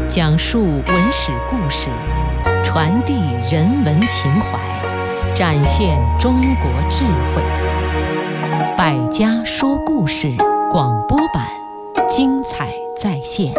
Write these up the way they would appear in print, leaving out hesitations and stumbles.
讲述文史故事，传递人文情怀，展现中国智慧。百家说故事广播版，精彩再现。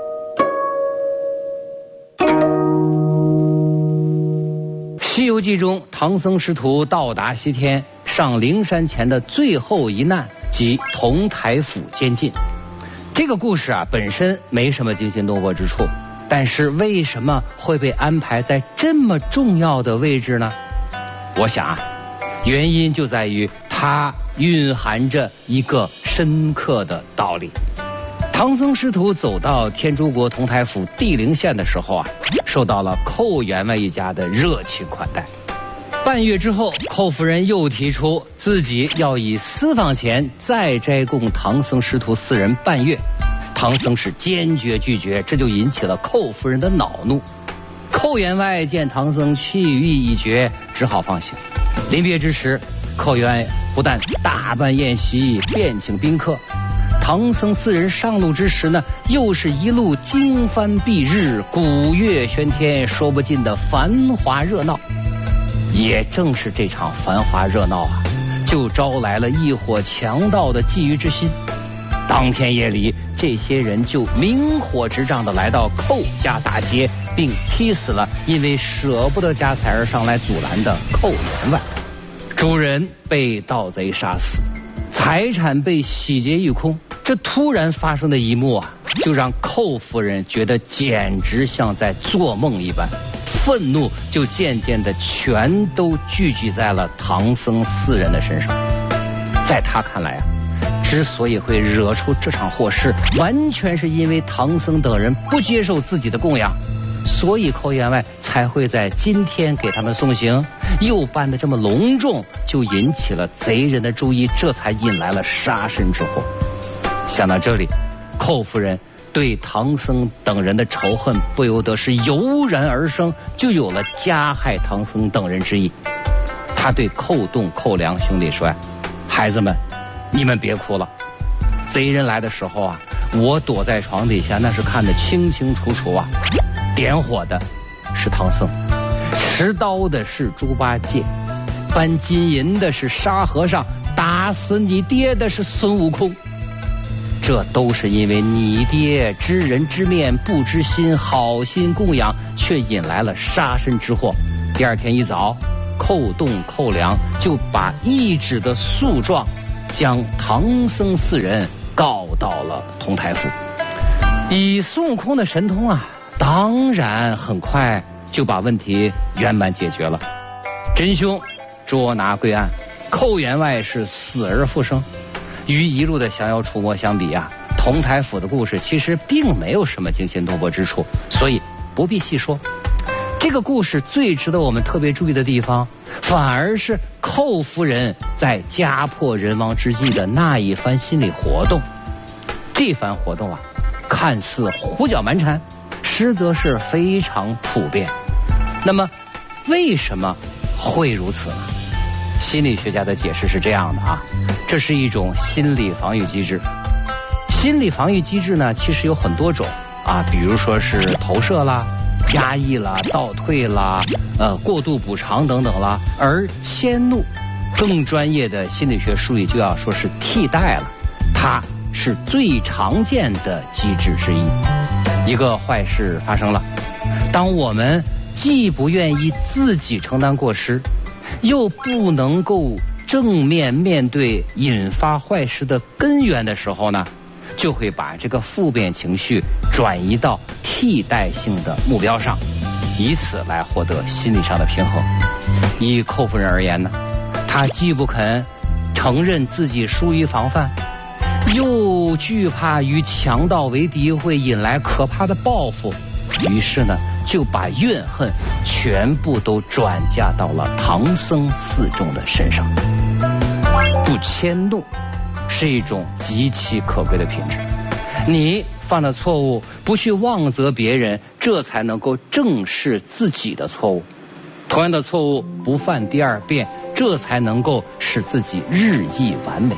西游记中，唐僧师徒到达西天，上灵山前的最后一难即同台府监禁。这个故事本身没什么惊心动魄之处，但是为什么会被安排在这么重要的位置呢？我想原因就在于它蕴含着一个深刻的道理。唐僧师徒走到天竺国同台府地陵县的时候受到了寇员外一家的热情款待。半月之后，寇夫人又提出自己要以私房钱再斋供唐僧师徒4人半月，唐僧是坚决拒绝，这就引起了寇夫人的恼怒。寇员外见唐僧气欲已绝，只好放行。临别之时，寇员外不但大办宴席，便请宾客。唐僧4人上路之时呢，又是一路经幡蔽日，鼓乐喧天，说不尽的繁华热闹。也正是这场繁华热闹就招来了一伙强盗的觊觎之心。当天夜里，这些人就明火执仗地来到寇家大街，并踢死了因为舍不得家财而上来阻拦的寇员外。主人被盗贼杀死，财产被洗劫一空。这突然发生的一幕就让寇夫人觉得简直像在做梦一般，愤怒就渐渐地全都聚集在了唐僧4人的身上。在他看来之所以会惹出这场祸事，完全是因为唐僧等人不接受自己的供养，所以寇员外才会在今天给他们送行，又办得这么隆重，就引起了贼人的注意，这才引来了杀身之祸。想到这里，寇夫人对唐僧等人的仇恨不由得是油然而生，就有了加害唐僧等人之意。他对寇栋、寇良兄弟说孩子们，你们别哭了，贼人来的时候我躲在床底下，那是看得清清楚楚点火的是唐僧，持刀的是猪八戒，搬金银的是沙和尚，打死你爹的是孙悟空。这都是因为你爹知人知面不知心，好心供养，却引来了杀身之祸。第二天一早，寇栋、寇良就把一纸的诉状将唐僧4人告到了同台府。以孙悟空的神通当然很快就把问题圆满解决了。真凶捉拿归案，寇员外是死而复生。与一路的降妖除魔相比同台府的故事其实并没有什么惊心动魄之处，所以不必细说。这个故事最值得我们特别注意的地方，反而是寇夫人在家破人亡之际的那一番心理活动。这番活动看似胡搅蛮缠，实则是非常普遍。那么为什么会如此呢？心理学家的解释是这样的这是一种心理防御机制。心理防御机制呢，其实有很多种比如说是投射啦、压抑啦、倒退啦、过度补偿等等啦。而迁怒，更专业的心理学术语就要说是替代了，它是最常见的机制之一。一个坏事发生了，当我们既不愿意自己承担过失，又不能够正面面对引发坏事的根源的时候呢，就会把这个负面情绪转移到替代性的目标上，以此来获得心理上的平衡。以寇夫人而言呢，她既不肯承认自己疏于防范，又惧怕与强盗为敌会引来可怕的报复，于是呢就把怨恨全部都转嫁到了唐僧4众的身上。不迁怒是一种极其可贵的品质。你犯了错误，不去妄责别人，这才能够正视自己的错误。同样的错误不犯第2遍，这才能够使自己日益完美。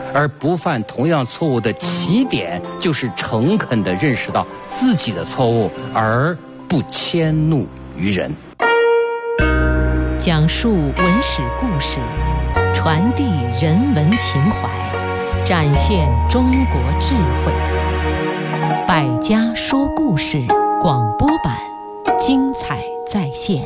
而不犯同样错误的起点，就是诚恳地认识到自己的错误，而不迁怒于人。 讲述文史故事，传递人文情怀，展现中国智慧。百家说故事广播版，精彩再现。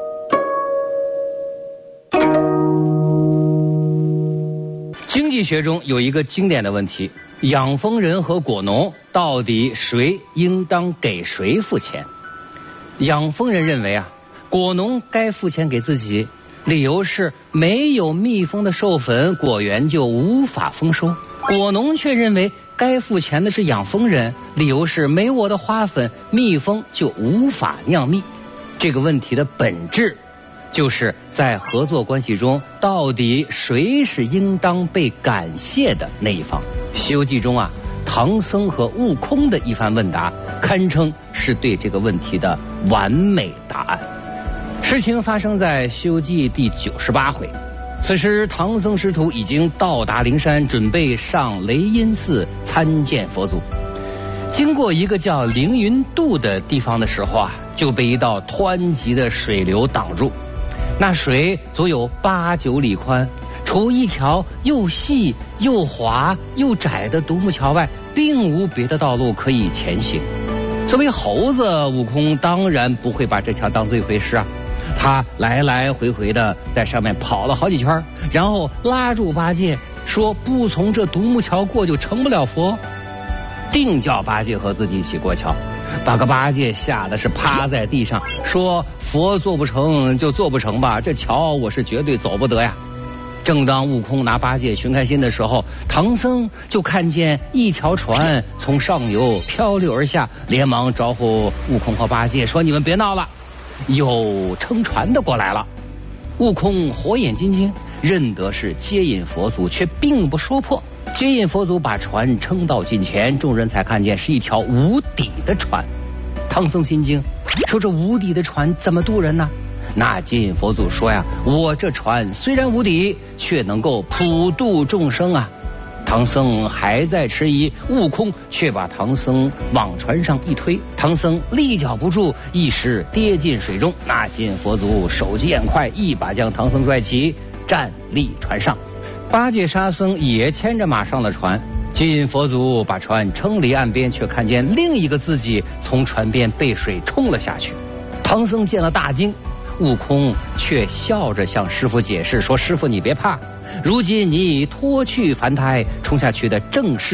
经济学中有一个经典的问题：养蜂人和果农到底谁应当给谁付钱？养蜂人认为啊，果农该付钱给自己，理由是没有蜜蜂的授粉，果园就无法丰收。果农却认为该付钱的是养蜂人，理由是没我的花粉，蜜蜂就无法酿蜜。这个问题的本质就是在合作关系中，到底谁是应当被感谢的那一方？《西游记》中啊，唐僧和悟空的一番问答，堪称是对这个问题的完美答案。事情发生在《西游记》第98回，此时唐僧师徒已经到达灵山，准备上雷音寺参见佛祖。经过一个叫凌云渡的地方的时候啊，就被一道湍急的水流挡住。那水足有8、9里宽，除一条又细又滑又窄的独木桥外，并无别的道路可以前行。作为猴子，悟空当然不会把这桥当做一回事啊，他来来回回的在上面跑了好几圈，然后拉住八戒说，不从这独木桥过就成不了佛，定叫八戒和自己一起过桥。把个八戒吓得是趴在地上，说佛做不成就做不成吧，这桥我是绝对走不得呀。正当悟空拿八戒寻开心的时候，唐僧就看见一条船从上游漂流而下，连忙招呼悟空和八戒说，你们别闹了，有撑船的过来了。悟空火眼金睛，认得是接引佛祖，却并不说破。接引佛祖把船撑到近前，众人才看见是一条无底的船。唐僧心惊，说这无底的船怎么渡人呢？那接引佛祖说呀，我这船虽然无底，却能够普度众生啊。唐僧还在迟疑，悟空却把唐僧往船上一推，唐僧立脚不住，一时跌进水中。那接引佛祖手疾眼快，一把将唐僧拽起，站立船上。八戒、沙僧也牵着马上了船。接引佛祖把船撑离岸边，却看见另一个自己从船边被水冲了下去。唐僧见了大惊，悟空却笑着向师父解释说，师父你别怕，如今你脱去凡胎冲下去的正是